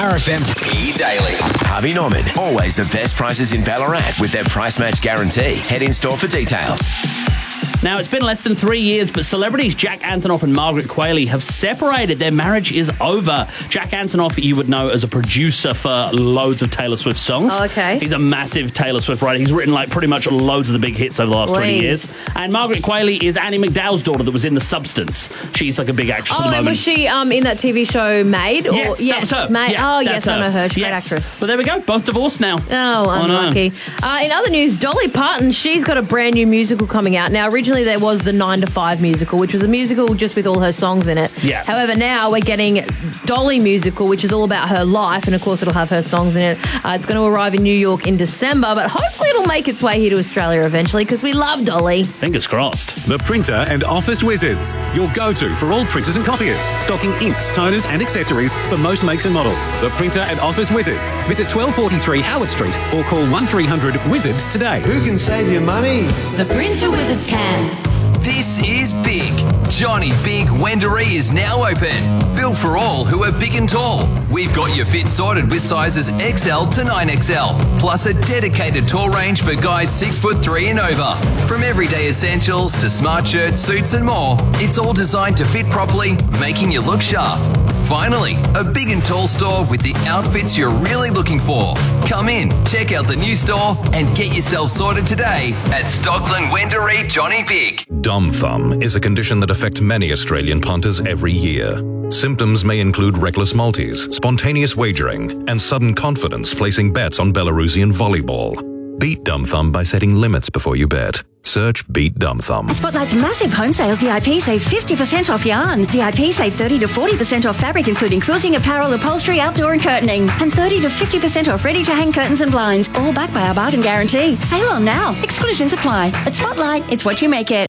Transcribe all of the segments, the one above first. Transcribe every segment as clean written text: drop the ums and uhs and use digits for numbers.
RFM E-Daily. Harvey Norman. Always the best prices in Ballarat with their price match guarantee. Head in store for details. Now, it's been less than 3 years, but celebrities Jack Antonoff and Margaret Qualley have separated. Their marriage is over. Jack Antonoff, you would know as a producer for loads of Taylor Swift songs. Oh, okay. He's a massive Taylor Swift writer. He's written pretty much loads of the big hits over the last 20 years. And Margaret Qualley is Annie McDowell's daughter that was in The Substance. She's a big actress at the moment. Was she in that TV show Maid? Yes, that was her. Maid. Yeah, yes, I know her. She's a great actress. But there we go. Both divorced now. Oh, unlucky. In other news, Dolly Parton, she's got a brand new musical coming out. Now, originally there was the 9 to 5 musical, which was a musical just with all her songs in it. Yeah. However, now we're getting Dolly musical, which is all about her life, and of course it'll have her songs in it. It's going to arrive in New York in December, but hopefully it'll make its way here to Australia eventually because we love Dolly. Fingers crossed. The Printer and Office Wizards, your go-to for all printers and copiers, stocking inks, toners and accessories for most makes and models. The Printer and Office Wizards. Visit 1243 Howard Street or call 1300-WIZARD today. Who can save you money? The Printer Wizards can. This is big. Johnny Big Wendouree is now open. Built for all who are big and tall. We've got your fit sorted with sizes XL to 9XL, plus a dedicated tall range for guys 6'3" and over. From everyday essentials to smart shirts, suits and more, it's all designed to fit properly, making you look sharp. Finally, a big and tall store with the outfits you're really looking for. Come in, check out the new store and get yourself sorted today at Stockland Wendouree Johnny Big. Dumb thumb is a condition that affects many Australian punters every year. Symptoms may include reckless multis, spontaneous wagering, and sudden confidence placing bets on Belarusian volleyball. Beat dumb thumb by setting limits before you bet. Search Beat Dumb Thumb. Spotlight's massive home sales. VIP save 50% off yarn. VIP save 30 to 40% off fabric, including quilting, apparel, upholstery, outdoor and curtaining. And 30 to 50% off ready-to-hang curtains and blinds. All backed by our bargain guarantee. Sale on now. Exclusions apply. At Spotlight, it's what you make it.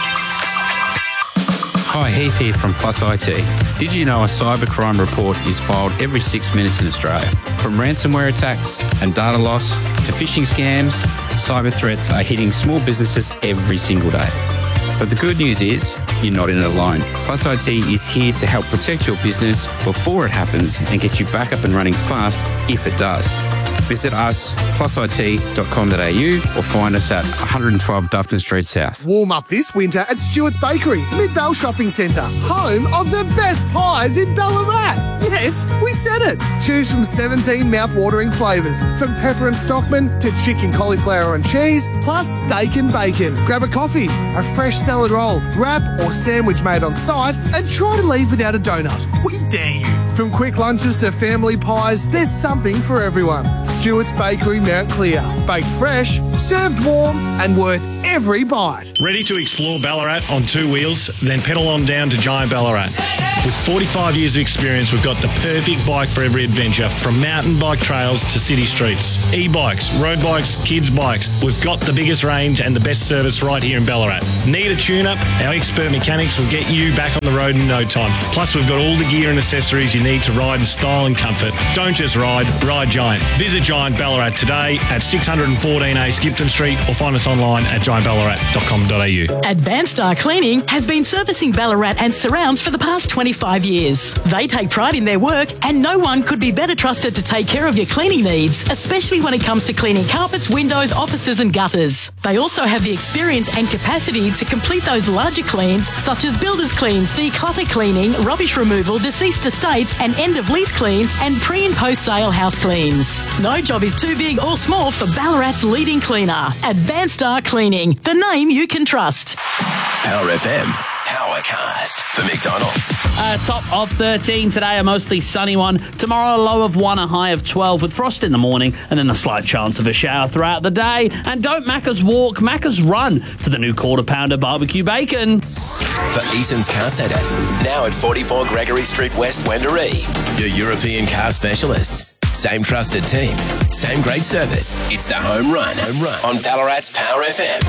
Hi, Heath here from Plus IT. Did you know a cybercrime report is filed every 6 minutes in Australia? From ransomware attacks and data loss to phishing scams, cyber threats are hitting small businesses every single day. But the good news is, you're not in it alone. Plus IT is here to help protect your business before it happens and get you back up and running fast if it does. Visit us, plusit.com.au, or find us at 112 Dufton Street South. Warm up this winter at Stewart's Bakery, Midvale Shopping Centre, home of the best pies in Ballarat. Yes, we said it. Choose from 17 mouth-watering flavours, from pepper and Stockman to chicken, cauliflower and cheese, plus steak and bacon. Grab a coffee, a fresh salad roll, wrap or sandwich made on site, and try to leave without a donut. We dare you. From quick lunches to family pies, there's something for everyone. Stewart's Bakery, Mount Clear. Baked fresh, served warm, and worth every bite. Ready to explore Ballarat on 2 wheels? Then pedal on down to Giant Ballarat. With 45 years of experience, we've got the perfect bike for every adventure, from mountain bike trails to city streets. E-bikes, road bikes, kids' bikes. We've got the biggest range and the best service right here in Ballarat. Need a tune-up? Our expert mechanics will get you back on the road in no time. Plus, we've got all the gear and accessories you need to ride in style and comfort. Don't just ride, ride Giant. Visit Giant Ballarat today at 614A Skipton Street or find us online at giantballarat.com.au. Advanced Star Cleaning has been servicing Ballarat and surrounds for the past 25 years. They take pride in their work and no one could be better trusted to take care of your cleaning needs, especially when it comes to cleaning carpets, windows, offices and gutters. They also have the experience and capacity to complete those larger cleans such as builder's cleans, declutter cleaning, rubbish removal, deceased estates and end of lease clean and pre and post sale house cleans. No job is too big or small for Ballarat's leading cleaner. Advanced Star Cleaning, the name you can trust. Power FM. Powercast for McDonald's. Top of 13 today, a mostly sunny one. Tomorrow, a low of 1, a high of 12 with frost in the morning and then a slight chance of a shower throughout the day. And don't Macca's walk, Macca's run to the new Quarter Pounder barbecue bacon. For Eason's Car Centre, now at 44 Gregory Street West, Wendouree. Your European car specialists. Same trusted team, same great service. It's the home run on Ballarat's Power FM.